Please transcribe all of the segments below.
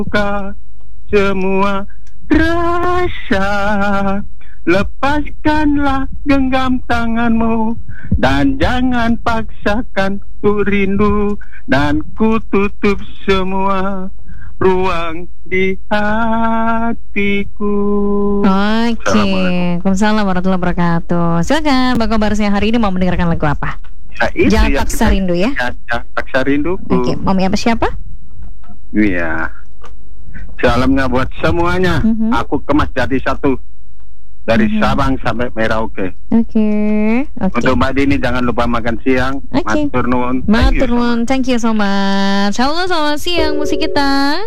buka semua rasa. Lepaskanlah genggam tanganmu dan jangan paksakan ku rindu, dan ku tutup semua ruang di hatiku. Oke, Waalaikumsalam warahmatullahi wabarakatuh. Silakan, Bang Kobar, hari ini mau mendengarkan lagu apa? Nah, itu Jangan Paksa Rindu ya. Paksa Rinduku. Oke, mau apa siapa? Iya. Salamnya buat semuanya. Aku kemas jadi satu. Dari Sabang sampai Merauke. Oke. Untuk Mbak Dini jangan lupa makan siang. Matur nuwun. Matur nuwun. Thank you so much. Halo, selamat siang musik kita.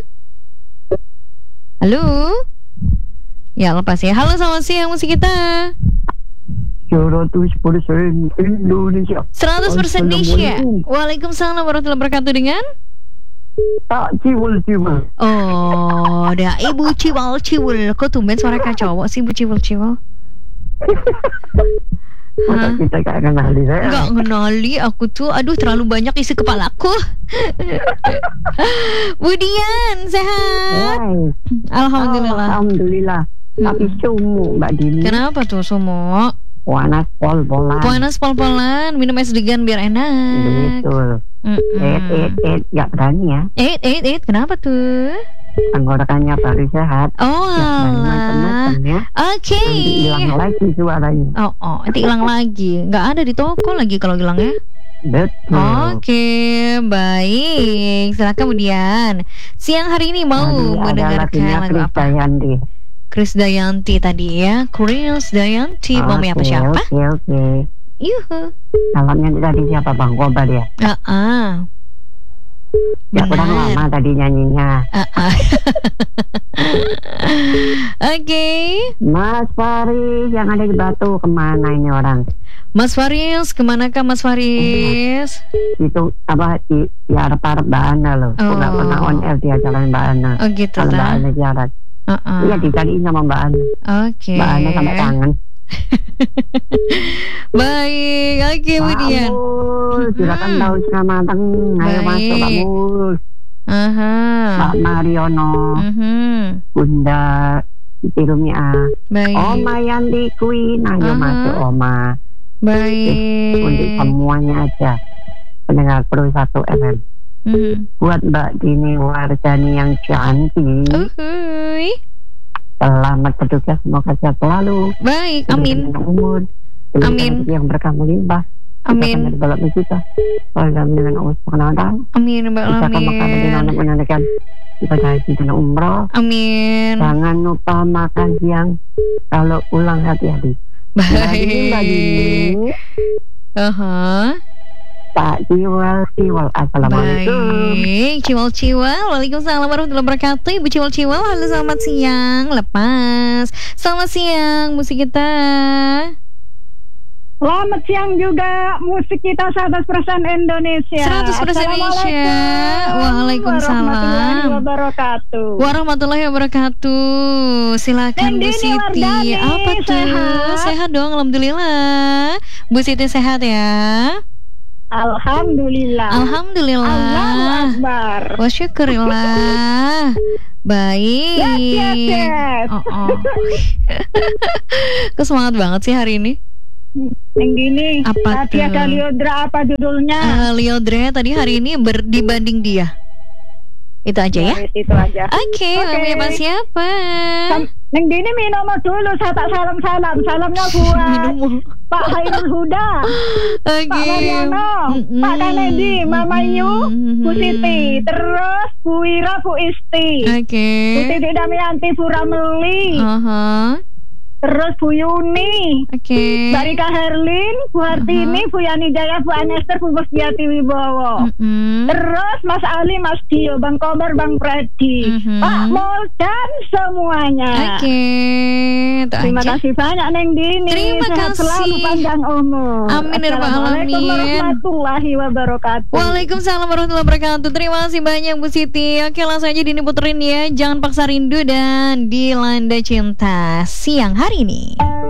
Halo. Ya, lepas ya. Halo, selamat siang musik kita. 100% Indonesia. 100% Indonesia. Waalaikumsalam warahmatullahi wabarakatuh. Dengan Tak ciwul-ciwul. Oh, ada Ibu Ciwul-Ciwul. Kok tumben suara cowok sih, Ibu Ciwul-Ciwul? Kita gak kenali saya. Gak kenali aku tuh. Aduh, terlalu banyak isi kepalaku. Budian, sehat? Alhamdulillah. Alhamdulillah. Tapi sumuk Mbak Dini. Kenapa tuh sumuk? Panas pol-polan. Panas pol-polan. Minum es degan biar enak. Betul. Gak berani ya. Kenapa tuh? Tenggorokannya baru sehat. Oh alah. Ya. Oke. Nanti hilang lagi suaranya. Nanti hilang lagi. Gak ada di toko lagi kalau hilang ya. Betul. Oke, baik. Silakan kemudian. Siang hari ini mau mendengarkan lagu apa? Krisdayanti tadi ya. Krisdayanti. Mau apa siapa? Oke. Yuhu. Salamnya tadi siapa, Bang Kobar ya? Ya kurang lama tadi nyanyinya. Oke. Mas Faris yang ada di Batu, kemana ini orang? Mas Faris, kemanakah Mas Faris? Itu apa di arep-arep Mbak Ana loh. Aku gak pernah on air di acara Mbak Ana. Oh gitu lah. Mbak Ana siaran. Iya dicariin sama Mbak Ana. Oke. Mbak Ana sampai kangen. Baik, oke Budian. Silakan tahu selamat datang. Ayo masuk Pak Mul. Pak Mariono. Bunda Siti Rumia. Baik. Oma Yanti Queen. Ayo masuk Oma. Baik. Untuk semuanya aja pendengar Pro 1 FM. Buat Mbak Dini Wardani yang cantik. Selamat bertugas, semoga sehat selalu. Baik, amin. Umur, amin. Yang berkah melimpah. Amin. Dalam kita. Dalam dengan Allah Subhanahu wa taala. Amin, Mbak. Amin. Kita makan dengan menandakan ibadah haji dan umroh. Amin. Jangan lupa makan siang. Kalau pulang hati-hati. Baik. Pak Ciwal, assalamualaikum. Baik, Ciwal, waalaikumsalam warahmatullahi wabarakatuh. Ibu Ciwal, halo selamat siang. Lepas, selamat siang musik kita. Selamat siang juga musik kita 100% Indonesia. 100% Indonesia. Waalaikumsalam warahmatullahi wabarakatuh. Warahmatullahi wabarakatuh. Silakan Bu Siti. Apa tuh? Sehat dong, alhamdulillah. Bu Siti sehat ya. Alhamdulillah. Allahu Akbar. Wa syukurillah. Baik. Yes. Kok semangat banget sih hari ini? Yang gini. Apa tadi ada Liodra, apa judulnya? Liodra tadi hari ini dibanding dia. Itu aja ya? Itu aja. Oke. Apa siapa? Yang gini minum dulu, saya tak salam-salam. Salamnya buat Pak Hairul Huda, Pak Mariono, Pak Kanedi, Mama Yu, Bu Siti, terus Bu Wira, Bu Isti, Bu Titi Damianti, Bu Ramli, terus Bu Yuni, Mbak Rika Herlin, Bu Hartini, Bu Yani Jaya, Bu Anester, Bu Musdiati Wibowo, terus Mas Ali, Mas Dio, Bang Kobar, Bang Freddy, Pak Mul dan semuanya. Terima kasih banyak Neng Dini. Terima kasih. Selalu panjang umur. Amin ya rabbal alamin. Assalamualaikum warahmatullahi wabarakatuh. Waalaikumsalam warahmatullahi wabarakatuh. Terima kasih banyak Bu Siti. Oke, langsung aja Dini puterin ya. Jangan Paksa Rindu dan Dilanda Cinta siang hari ini.